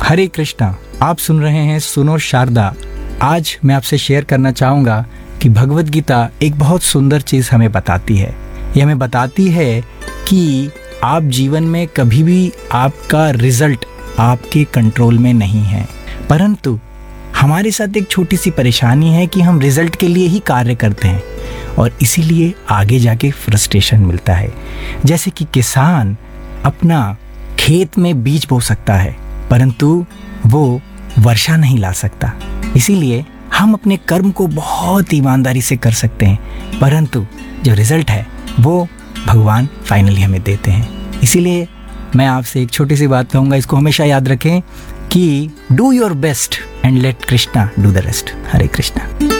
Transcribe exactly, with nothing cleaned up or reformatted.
हरे कृष्णा। आप सुन रहे हैं सुनो शारदा। आज मैं आपसे शेयर करना चाहूँगा कि भगवत गीता एक बहुत सुंदर चीज़ हमें बताती है। ये हमें बताती है कि आप जीवन में कभी भी आपका रिजल्ट आपके कंट्रोल में नहीं है, परंतु हमारे साथ एक छोटी सी परेशानी है कि हम रिजल्ट के लिए ही कार्य करते हैं और इसीलिए आगे जाके फ्रस्ट्रेशन मिलता है। जैसे कि किसान अपना खेत में बीज बो सकता है, परंतु वो वर्षा नहीं ला सकता। इसीलिए हम अपने कर्म को बहुत ईमानदारी से कर सकते हैं, परंतु जो रिजल्ट है वो भगवान फाइनली हमें देते हैं। इसीलिए मैं आपसे एक छोटी सी बात कहूँगा, इसको हमेशा याद रखें कि do your best and let Krishna do the rest. Hare Krishna.